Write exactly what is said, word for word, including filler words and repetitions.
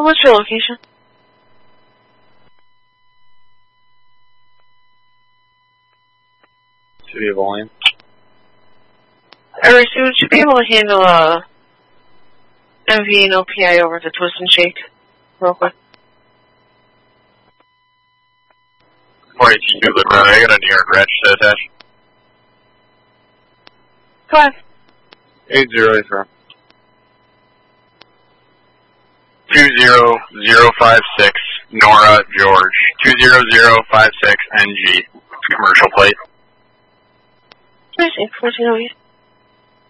Well, what's your location? City of Olean. Alright, so would you be able to handle a M V and O P I over to Twist and Shake real quick? four eighteen Google Road, I got a New York Ranch to attach. Go ahead. eight zero eight four. two zero zero five six, Nora George. two zero zero five six N G. Commercial plate. I see, fourteen oh eight.